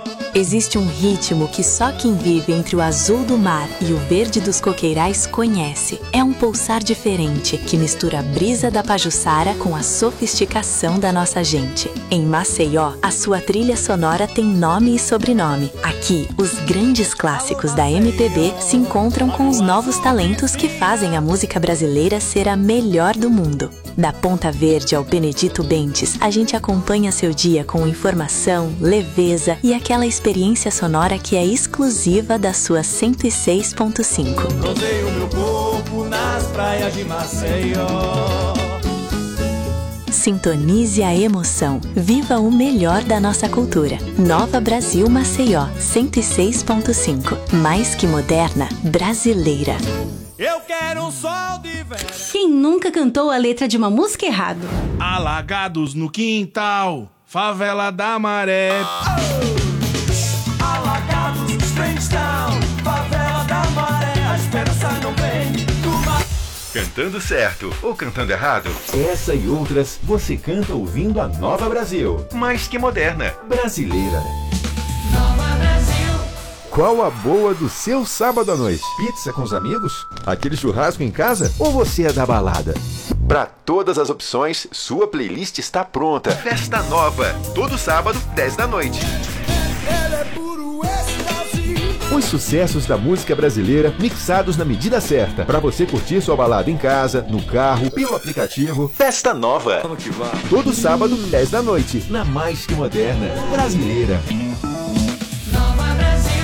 Existe um ritmo que só quem vive entre o azul do mar e o verde dos coqueirais conhece. É um pulsar diferente que mistura a brisa da Pajuçara com a sofisticação da nossa gente. Em Maceió, a sua trilha sonora tem nome e sobrenome. Aqui, os grandes clássicos da MPB se encontram com os novos talentos que fazem a música brasileira ser a melhor do mundo. Da Ponta Verde ao Benedito Bentes, a gente acompanha seu dia com informação, leveza e aquela experiência sonora que é exclusiva da sua 106.5. Bronzeio meu corpo nas praias de Maceió. Sintonize a emoção. Viva o melhor da nossa cultura. Nova Brasil Maceió, 106.5. Mais que moderna, brasileira. Eu quero um sol de verão. Quem nunca cantou a letra de uma música errado? Alagados no quintal, favela da Maré. Oh! Alagados, Springstown, favela da Maré. A esperança não vem do mar. Cantando certo ou cantando errado? Essa e outras você canta ouvindo a Nova Brasil. Mais que moderna, brasileira. Nova Brasil. Qual a boa do seu sábado à noite? Pizza com os amigos? Aquele churrasco em casa? Ou você é da balada? Para todas as opções, sua playlist está pronta. Festa Nova, todo sábado, 10 da noite. Ele é puro êxtase. Os sucessos da música brasileira mixados na medida certa, para você curtir sua balada em casa, no carro, pelo aplicativo. Festa Nova. Todo sábado, 10 da noite, na Mais que Moderna, brasileira. Nova Brasil.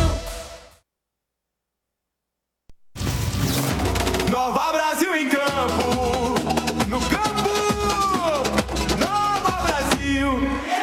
Nova Brasil em campo. No campo. Nova Brasil.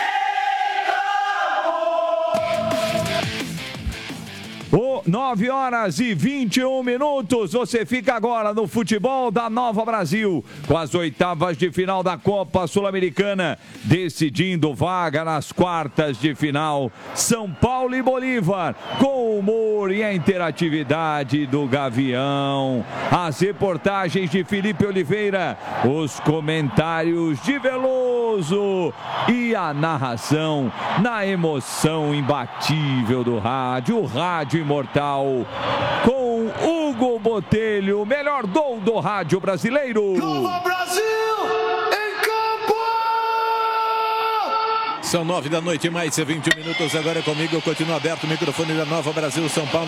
9 horas e 21 minutos. Você fica agora no futebol da Nova Brasil, com as oitavas de final da Copa Sul-Americana, decidindo vaga nas quartas de final. São Paulo e Bolívar, com o humor e a interatividade do Gavião, as reportagens de Felipe Oliveira, os comentários de Veloso e a narração na emoção imbatível do rádio, o rádio imortal, com Hugo Botelho, o melhor gol do rádio brasileiro. Nova Brasil em campo! São 9 da noite, mais 21 minutos. Agora é comigo, continua aberto o microfone da Nova Brasil, São Paulo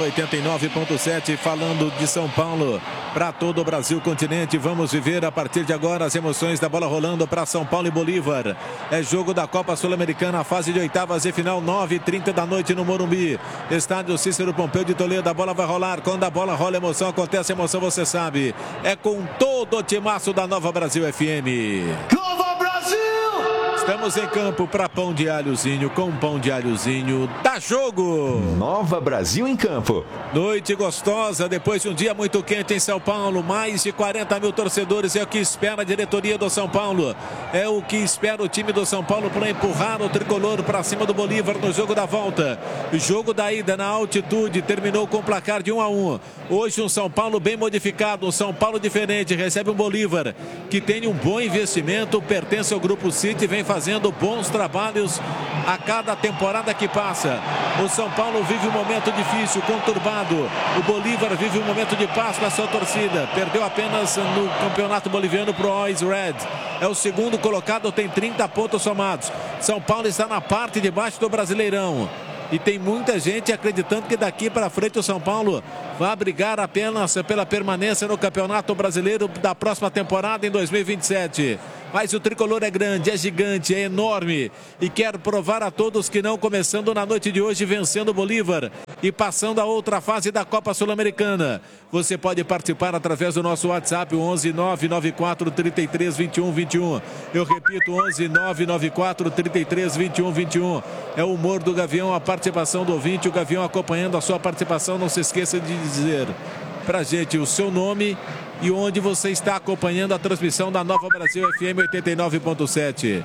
89.7, falando de São Paulo para todo o Brasil continente. Vamos viver a partir de agora as emoções da bola rolando para São Paulo e Bolívar. É jogo da Copa Sul-Americana, fase de oitavas e final, 9h30 da noite no Morumbi, estádio Cícero Pompeu de Toledo. A bola vai rolar, quando a bola rola, emoção acontece, emoção você sabe. É com todo o timaço da Nova Brasil FM. Nova Brasil! Estamos em campo para pão de alhozinho, com pão de alhozinho. Dá jogo! Nova Brasil em campo. Noite gostosa, depois de um dia muito quente em São Paulo. Mais de 40 mil torcedores, é o que espera a diretoria do São Paulo. É o que espera o time do São Paulo para empurrar o tricolor para cima do Bolívar no jogo da volta. Jogo da ida na altitude, terminou com o placar de 1-1. Hoje um São Paulo bem modificado, um São Paulo diferente. Recebe um Bolívar que tem um bom investimento, pertence ao Grupo City, vem fazendo bons trabalhos a cada temporada que passa. O São Paulo vive um momento difícil, conturbado. O Bolívar vive um momento de paz com a sua torcida. Perdeu apenas no campeonato boliviano para o Always Red. É o segundo colocado, tem 30 pontos somados. São Paulo está na parte de baixo do Brasileirão. E tem muita gente acreditando que daqui para frente o São Paulo vai brigar apenas pela permanência no Campeonato Brasileiro da próxima temporada em 2027. Mas o tricolor é grande, é gigante, é enorme e quer provar a todos que não, começando na noite de hoje vencendo o Bolívar e passando a outra fase da Copa Sul-Americana. Você pode participar através do nosso WhatsApp, o 11 994 33 21 21. Eu repito, 11 994 33 21 21. É o humor do Gavião, a participação do ouvinte, o Gavião acompanhando a sua participação. Não se esqueça de dizer pra gente o seu nome e onde você está acompanhando a transmissão da Nova Brasil FM 89.7.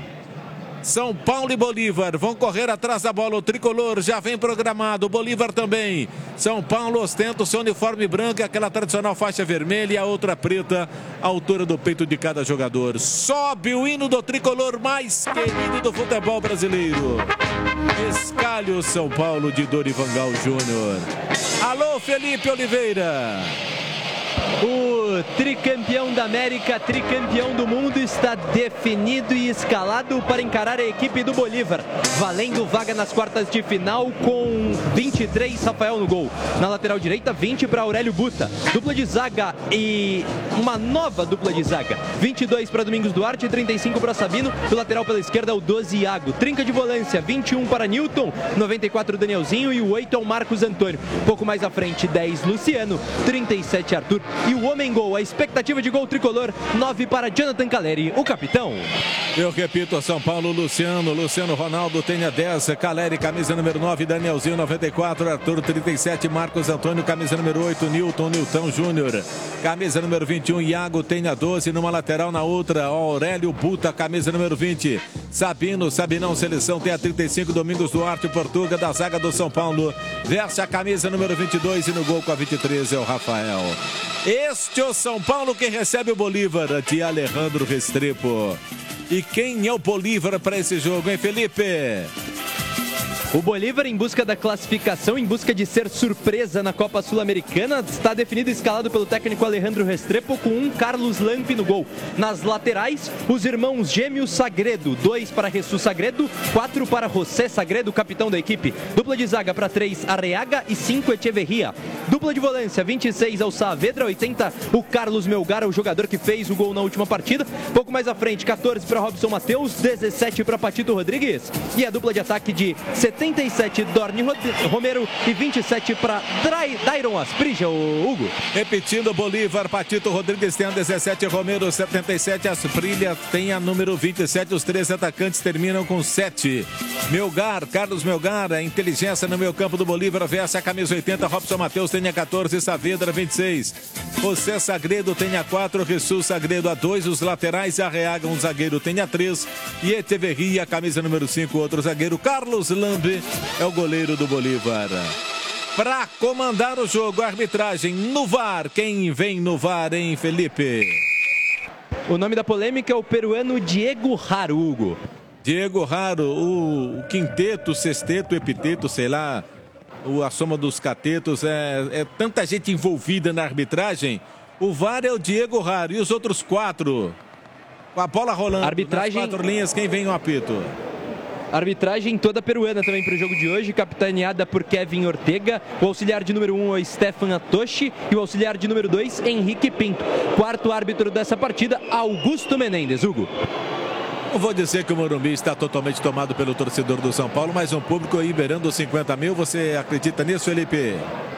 São Paulo e Bolívar vão correr atrás da bola. O tricolor já vem programado, o Bolívar também. São Paulo ostenta o seu uniforme branco, aquela tradicional faixa vermelha e a outra preta, à altura do peito de cada jogador. Sobe o hino do tricolor mais querido do futebol brasileiro. Escalhe o São Paulo de Dorival Júnior. Alô, Felipe Oliveira. O tricampeão da América, tricampeão do mundo, está definido e escalado para encarar a equipe do Bolívar, valendo vaga nas quartas de final com 23, Rafael no gol. Na lateral direita, 20 para Aurélio Buta. Dupla de zaga e uma nova dupla de zaga. 22 para Domingos Duarte, 35 para Sabino. Do lateral pela esquerda, o 12, Iago. Trinca de volância, 21 para Newton, 94 Danielzinho e o 8 é o Marcos Antônio. Pouco mais à frente, 10 Luciano, 37 Arthur. E o homem gol, a expectativa de gol tricolor, 9 para Jonathan Caleri, o capitão. Eu repito, São Paulo, Luciano Ronaldo tem a 10, Caleri, camisa número 9, Danielzinho, 94, Arthur, 37, Marcos Antônio, camisa número 8, Nilton Júnior, camisa número 21, Iago tem a 12, numa lateral, na outra, Aurélio Buta, camisa número 20, Sabinão, seleção, tem a 35, Domingos Duarte, Portuga, da zaga do São Paulo, veste a camisa número 22 e no gol com a 23 é o Rafael. Este é o São Paulo que recebe o Bolívar de Alejandro Restrepo. E quem é o Bolívar para esse jogo, hein, Felipe? O Bolívar, em busca da classificação, em busca de ser surpresa na Copa Sul-Americana, está definido e escalado pelo técnico Alejandro Restrepo com um Carlos Lampe no gol. Nas laterais, os irmãos gêmeos Sagredo, 2 para Jesus Sagredo, 4 para José Sagredo, capitão da equipe. Dupla de zaga para 3, Arreaga e 5, Echeverria. Dupla de volância, 26 ao Saavedra, 80, o Carlos Melgar, o jogador que fez o gol na última partida. Pouco mais à frente, 14 para Robson Mateus, 17 para Patito Rodrigues. E a dupla de ataque de 77, Dorni Romero e 27 para Dairon Asprija, o Hugo. Repetindo, Bolívar, Patito Rodrigues tem a 17, Romero 77, Asprija tem a número 27, os três atacantes terminam com 7. Carlos Melgar, a inteligência no meio campo do Bolívar, veste a camisa 80, Robson Mateus tem a 14, Saavedra 26. José Sagredo tem a 4, Jesus Sagredo a 2, os laterais, Arreaga, um zagueiro tem a 3 e Echeverria, camisa número 5, outro zagueiro, Carlos Lambe é o goleiro do Bolívar. Para comandar o jogo, a arbitragem no VAR. Quem vem no VAR, hein, Felipe? O nome da polêmica é o peruano Diego Haro, Hugo. Diego Haro, o quinteto, sexteto, epiteto, sei lá, a soma dos catetos, é tanta gente envolvida na arbitragem. O VAR é o Diego Haro e os outros 4, com a bola rolando, arbitragem... nas 4 linhas, quem vem no apito? Arbitragem toda peruana também para o jogo de hoje, capitaneada por Kevin Ortega. O auxiliar de número 1 é o Stefan Atoshi e o auxiliar de número 2, Henrique Pinto. Quarto árbitro dessa partida, Augusto Menendez, Hugo. Não vou dizer que o Morumbi está totalmente tomado pelo torcedor do São Paulo, mas um público aí beirando os 50 mil. Você acredita nisso, Felipe?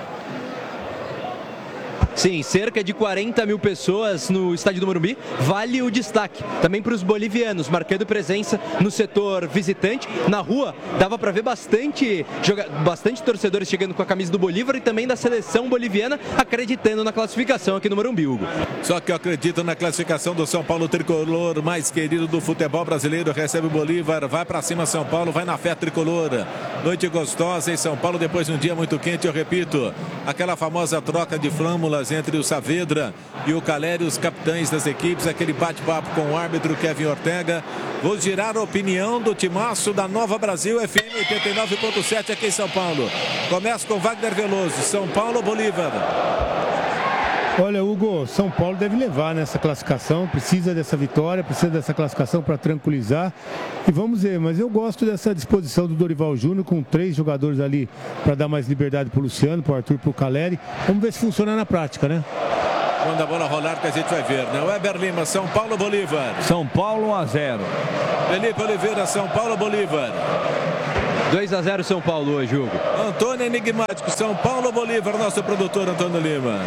Sim, cerca de 40 mil pessoas no estádio do Morumbi. Vale o destaque também para os bolivianos, marcando presença no setor visitante. Na rua, dava para ver bastante torcedores chegando com a camisa do Bolívar e também da seleção boliviana, acreditando na classificação aqui no Morumbi, Hugo. Só que eu acredito na classificação do São Paulo, tricolor mais querido do futebol brasileiro. Recebe o Bolívar, vai para cima São Paulo, vai na fé tricolor. Noite gostosa em São Paulo, depois de um dia muito quente, eu repito. Aquela famosa troca de flâmulas entre o Saavedra e o Caleri, os capitães das equipes, aquele bate-papo com o árbitro Kevin Ortega. Vou girar a opinião do timaço da Nova Brasil FM 89.7 aqui em São Paulo. Começa com Wagner Veloso, São Paulo, Bolívar. Olha, Hugo, São Paulo deve levar nessa classificação, precisa dessa vitória, precisa dessa classificação para tranquilizar. E vamos ver, mas eu gosto dessa disposição do Dorival Júnior com 3 jogadores ali para dar mais liberdade para o Luciano, para o Arthur, para o Caleri. Vamos ver se funciona na prática, né? Quando a bola rolar que a gente vai ver, né? Weber Lima, São Paulo, Bolívar. São Paulo 1-0. Felipe Oliveira, São Paulo, Bolívar. 2-0 São Paulo hoje, Hugo. Antônio Enigmático, São Paulo, Bolívar, nosso produtor Antônio Lima.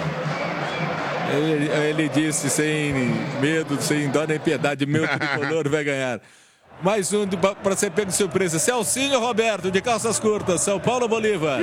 Ele disse sem medo, sem dó nem piedade, meu tricolor vai ganhar. Mais um para ser pego de surpresa. Celcinho Roberto, de calças curtas, São Paulo, Bolívar.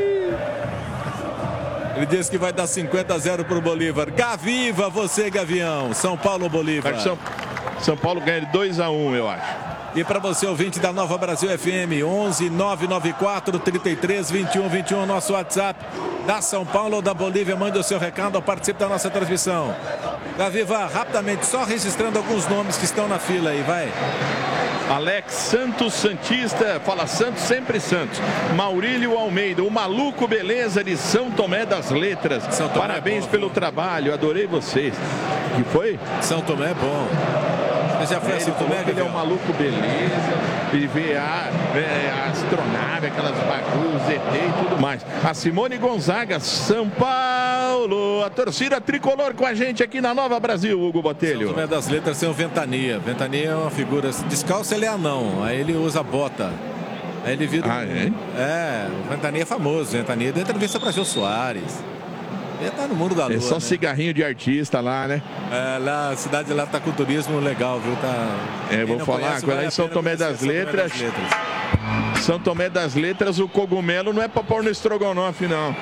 Ele disse que vai dar 50-0 para o Bolívar. Gaviva, você, Gavião. São Paulo, Bolívar. São Paulo ganha de 2-1, eu acho. E para você, ouvinte da Nova Brasil FM, 11 994 33 21 21, nosso WhatsApp da São Paulo ou da Bolívia. Mande o seu recado, participe da nossa transmissão. Gaviva, rapidamente, só registrando alguns nomes que estão na fila aí, vai. Alex Santos Santista, fala Santos, sempre Santos. Maurílio Almeida, o maluco beleza de São Tomé das Letras. Parabéns pelo trabalho, adorei vocês. Que foi? São Tomé é bom. Você já foi a São Tomé? Ele é um maluco beleza, ele vê a astronave, aquelas bagunças, ET e tudo mais. A Simone Gonzaga, São Paulo, a torcida tricolor com a gente aqui na Nova Brasil, Hugo Botelho. São Tomé das Letras tem o Ventania. Ventania é uma figura, descalço ele é anão, aí ele usa bota. Aí ele vira... o Ventania é famoso, Ventania deu entrevista para Jô Soares. Ele tá no mundo da lua, é só cigarrinho de artista lá, né? Lá, a cidade lá tá com turismo legal, viu? Vou falar, agora em São Tomé das Letras. São Tomé das Letras, o cogumelo não é pra pôr no estrogonofe, não.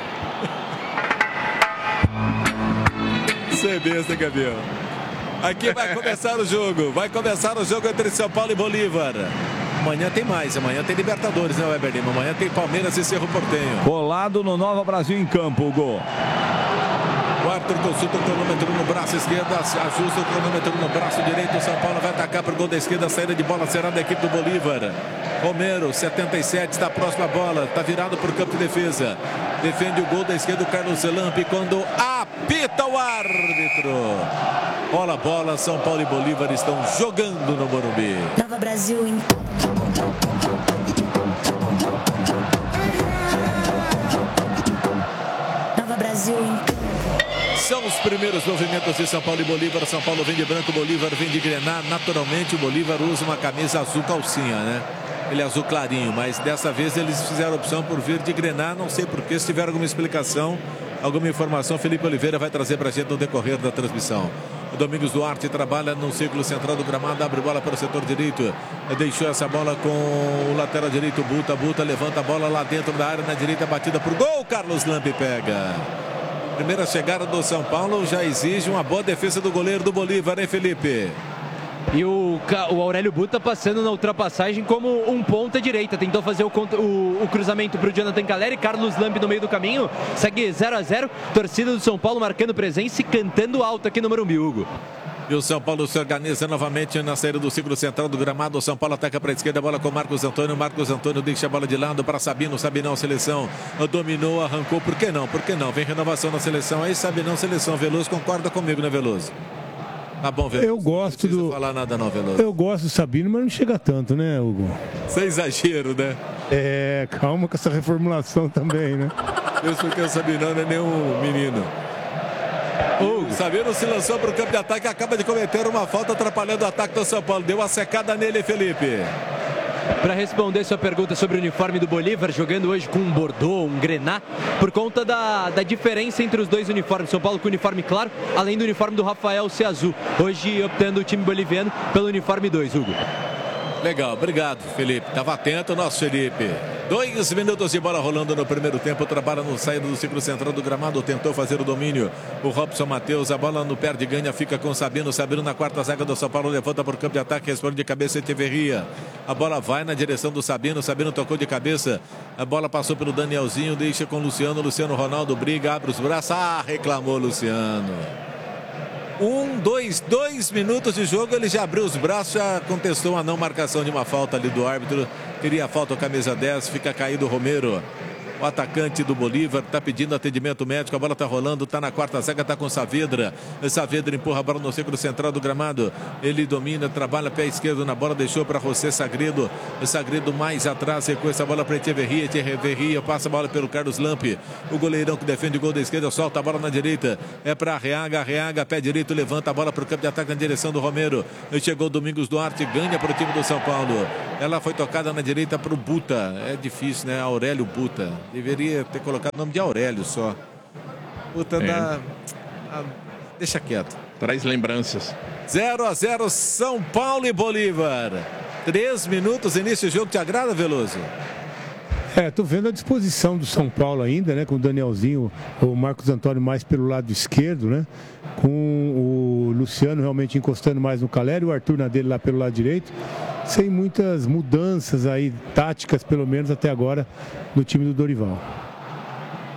Você besta, Gabriel. Aqui vai começar o jogo. Vai começar o jogo entre São Paulo e Bolívar. Amanhã tem mais, amanhã tem Libertadores, né, Weber Lima? Amanhã tem Palmeiras e Cerro Porteño. Colado no Nova Brasil em campo, Hugo. O Arthur consulta o cronômetro no braço esquerdo, ajusta o cronômetro no braço direito. O São Paulo vai atacar para o gol da esquerda, a saída de bola será da equipe do Bolívar. Romero, 77, está próximo à bola, está virado para o campo de defesa. Defende o gol da esquerda, o Carlos Lampi, quando apita o árbitro. Bola, São Paulo e Bolívar estão jogando no Morumbi. Nova Brasil em... Nova Brasil em... São os primeiros movimentos de São Paulo e Bolívar. São Paulo vem de branco, Bolívar vem de grená. Naturalmente o Bolívar usa uma camisa azul calcinha, né? Ele é azul clarinho, mas dessa vez eles fizeram a opção por vir de grená. Não sei porquê, se tiver alguma explicação, alguma informação, Felipe Oliveira vai trazer para a gente no decorrer da transmissão. O Domingos Duarte trabalha no círculo central do gramado, abre bola para o setor direito, deixou essa bola com o lateral direito, Buta levanta a bola lá dentro da área, na direita, batida por gol, Carlos Lampi pega. Primeira chegada do São Paulo já exige uma boa defesa do goleiro do Bolívar, hein, Felipe? E o Aurélio Buta passando na ultrapassagem como um ponta direita. Tentou fazer o cruzamento para o Jonathan Calleri. Carlos Lampi no meio do caminho. Segue 0-0. Torcida do São Paulo marcando presença e cantando alto aqui no Morumbi, Hugo. E o São Paulo se organiza novamente na saída do círculo central do gramado. O São Paulo ataca para a esquerda, a bola com Marcos Antônio. Marcos Antônio deixa a bola de lado para Sabino. Sabinão, seleção. Dominou, arrancou. Por que não? Por que não? Vem renovação na seleção. Aí Sabinão, seleção. Veloso concorda comigo, né, Veloso? Tá bom, Veloso. Eu gosto não do... falar nada não, Veloso. Eu gosto do Sabino, mas não chega tanto, né, Hugo? Sem exagero, né? Calma com essa reformulação também, né? Isso porque o Sabinão não é nenhum menino. O Sabino se lançou para o campo de ataque e acaba de cometer uma falta atrapalhando o ataque do São Paulo. Deu uma secada nele, Felipe. Para responder sua pergunta sobre o uniforme do Bolívar, jogando hoje com um Bordeaux, um grená, por conta da diferença entre os dois uniformes. São Paulo com o uniforme claro, além do uniforme do Rafael ser azul. Hoje optando o time boliviano pelo uniforme 2, Hugo. Legal, obrigado, Felipe. Estava atento o nosso Felipe. 2 minutos de bola rolando no primeiro tempo. Trabalha no saída do círculo central do gramado. Tentou fazer o domínio. O Robson Matheus. A bola no perde ganha. Fica com o Sabino. Sabino na quarta zaga do São Paulo. Levanta por campo de ataque. Responde de cabeça Echeverria. A bola vai na direção do Sabino. Sabino tocou de cabeça. A bola passou pelo Danielzinho. Deixa com o Luciano. Luciano Ronaldo briga. Abre os braços. Reclamou Luciano. 2 minutos de jogo, ele já abriu os braços, já contestou a não marcação de uma falta ali do árbitro. Teria falta a camisa 10, fica caído o Romero. O atacante do Bolívar está pedindo atendimento médico. A bola está rolando, está na quarta zaga, está com Saavedra. Saavedra empurra a bola no círculo central do gramado. Ele domina, trabalha pé esquerdo na bola, deixou para José Sagredo. Sagredo mais atrás, recua essa bola para Echeverria. Echeverria passa a bola pelo Carlos Lampi. O goleirão que defende o gol da esquerda, solta a bola na direita. É para Arreaga, pé direito, levanta a bola para o campo de ataque na direção do Romero. Chegou o Domingos Duarte, ganha para o time do São Paulo. Ela foi tocada na direita para o Buta. É difícil, né? Aurélio Buta. Deveria ter colocado o nome de Aurélio só. Puta, deixa quieto. Traz lembranças. 0-0 São Paulo e Bolívar. 3 minutos, início do jogo. Te agrada, Veloso? Tô vendo a disposição do São Paulo ainda, né? Com o Danielzinho, o Marcos Antônio mais pelo lado esquerdo, né? Com o Luciano realmente encostando mais no Calleri, o Arthur na dele lá pelo lado direito. Sem muitas mudanças aí, táticas, pelo menos até agora, no time do Dorival.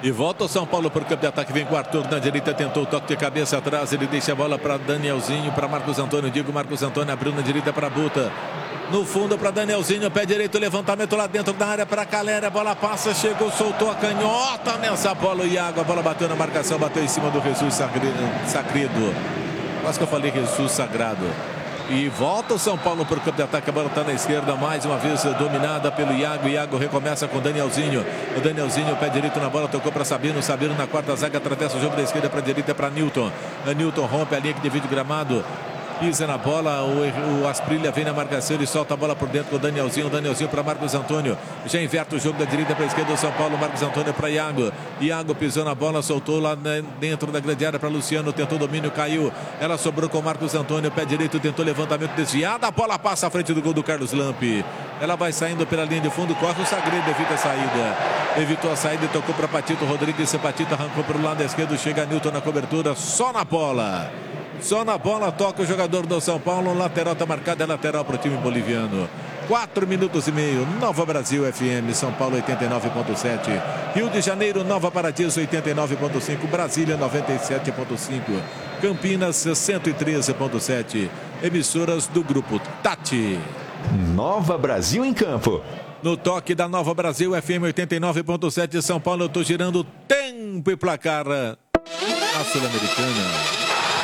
E volta o São Paulo para o campo de ataque. Vem com o Arthur na direita. Tentou o toque de cabeça atrás. Ele deixa a bola para Danielzinho. Para Marcos Antônio. Marcos Antônio abriu na direita para Buta. No fundo para Danielzinho. Pé direito. Levantamento lá dentro da área para Calera. A bola passa. Chegou. Soltou a canhota nessa bola. O Iago. A bola bateu na marcação. Bateu em cima do Jesus Sagrado. Quase que eu falei Jesus Sagrado. E volta o São Paulo para o campo de ataque. A bola está na esquerda, mais uma vez dominada pelo Iago. Iago recomeça com o Danielzinho. O Danielzinho, pé direito na bola, tocou para Sabino. Sabino na quarta zaga, atravessa o jogo da esquerda para a direita para Newton. Newton rompe a linha que divide o gramado. Pisa na bola, o Asprilha vem na marcação, ele solta a bola por dentro com o Danielzinho para Marcos Antônio, já inverte o jogo da direita para a esquerda do São Paulo, Marcos Antônio para Iago, Iago pisou na bola, soltou lá dentro da grande área para Luciano, tentou domínio, caiu, ela sobrou com o Marcos Antônio, pé direito, tentou levantamento desviado, a bola passa à frente do gol do Carlos Lampi, ela vai saindo pela linha de fundo, corre o Sagredo, evita a saída, evitou a saída e tocou para Patito Rodrigues, Patito arrancou para o lado esquerdo, chega Newton na cobertura, só na bola. Só na bola toca o jogador do São Paulo. Lateral está marcada, é lateral para o time boliviano. 4 minutos e meio. Nova Brasil FM, São Paulo 89.7. Rio de Janeiro, Nova Paradiso 89.5. Brasília 97.5. Campinas 113.7. Emissoras do grupo Tati. Nova Brasil em campo. No toque da Nova Brasil FM 89.7. São Paulo, eu estou girando tempo e placar na Sul-Americana.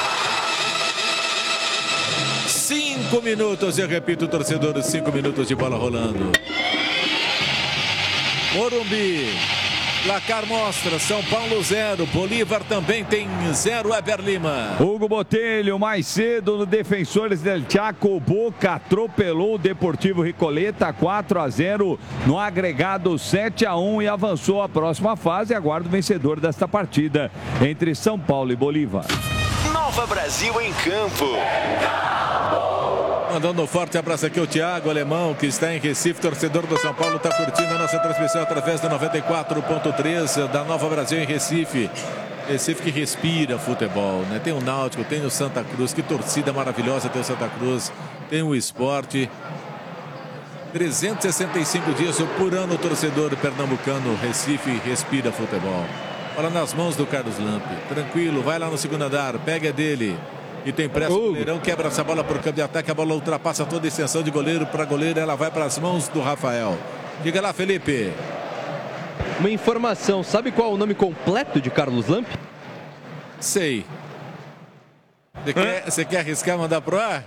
5 minutos, eu repito, torcedores, 5 minutos de bola rolando. Morumbi, placar mostra, São Paulo 0, Bolívar também tem 0, Eber Lima. Hugo Botelho, mais cedo no Defensores del Chaco, Boca atropelou o Deportivo Recoleta 4-0 no agregado 7-1 e avançou à próxima fase. Aguarda o vencedor desta partida entre São Paulo e Bolívar. Nova Brasil em campo. Mandando um forte abraço aqui ao Thiago Alemão, que está em Recife, torcedor do São Paulo, está curtindo a nossa transmissão através da 94.3 da Nova Brasil em Recife. Recife que respira futebol, né? Tem o Náutico, tem o Santa Cruz, que torcida maravilhosa tem o Santa Cruz, tem o Esporte. 365 dias por ano o torcedor pernambucano, Recife, respira futebol. Bola nas mãos do Carlos Lampi, tranquilo, vai lá no segundo andar, pega dele. E tem pressa, o goleirão quebra essa bola para o campo de ataque, a bola ultrapassa toda a extensão de goleiro para goleiro, ela vai para as mãos do Rafael. Diga lá, Felipe. Uma informação, sabe qual é o nome completo de Carlos Lampi? Sei. Você quer arriscar mandar pro ar?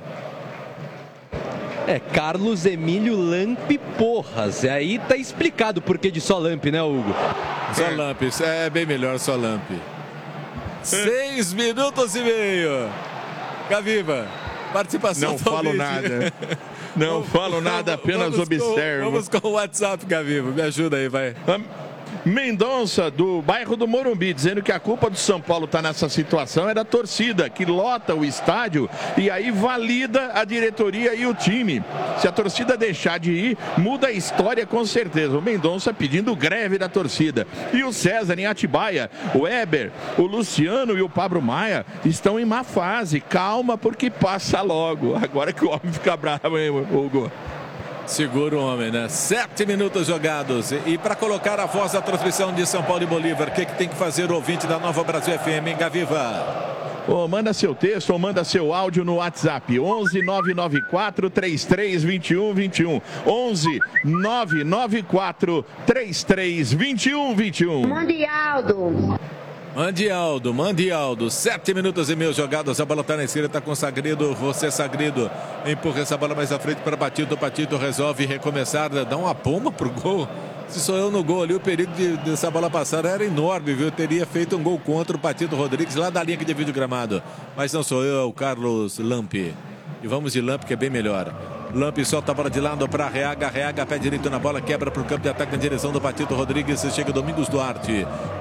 É Carlos Emílio Lampi Porras. E aí tá explicado o porquê de só Lampi, né, Hugo? Só Lampi, é bem melhor só Lampi. 6 minutos e meio. Gaviva, participação. Não falo nada. Não falo nada, apenas observo. Vamos com o WhatsApp, Gaviva. Me ajuda aí, vai. Mendonça, do bairro do Morumbi, dizendo que a culpa do São Paulo está nessa situação é da torcida, que lota o estádio e aí valida a diretoria e o time. Se a torcida deixar de ir, muda a história com certeza. O Mendonça pedindo greve da torcida. E o César em Atibaia, o Eber, o Luciano e o Pablo Maia estão em má fase. Calma, porque passa logo. Agora que o homem fica bravo, hein, Hugo? Segura o homem, né? 7 minutos jogados. E para colocar a voz da transmissão de São Paulo e Bolívar, o que tem que fazer o ouvinte da Nova Brasil FM, hein, Gaviva? Ou manda seu texto ou manda seu áudio no WhatsApp 11 994 33 21 21 11 994 33 21 21. Mande Aldo, 7 minutos e meio jogados, a bola está na esquerda, está com o Sagredo, você Sagredo, empurra essa bola mais à frente para Patito, Patito resolve recomeçar, dá uma pomba pro gol, se sou eu no gol ali, o perigo dessa bola passar era enorme, viu, teria feito um gol contra o Patito Rodrigues, lá da linha que divide o gramado, mas não sou eu, é o Carlos Lampi, e vamos de Lampi que é bem melhor. Lampi solta a bola de lado para Reaga, pé direito na bola, quebra para o campo de ataque na direção do Patito Rodrigues, chega Domingos Duarte.